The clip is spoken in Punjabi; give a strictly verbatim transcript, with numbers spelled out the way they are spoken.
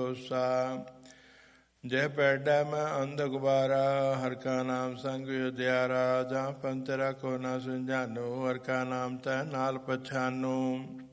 ਭਰੋਸਾ। ਜਹ ਪੈਡਾ ਮੈਂ ਅੰਧ ਗੁਬਾਰਾ, ਹਰ ਕਾ ਨਾਮ ਸੰਗ ਉਦਿਆਰਾ। ਜਾਂ ਪੰਥ ਰੱਖੋ ਨਾ ਸੁਝਾਨੋ, ਹਰ ਕਾ ਨਾਮ ਤੈ ਨਾਲ ਪਛਾਨੋ।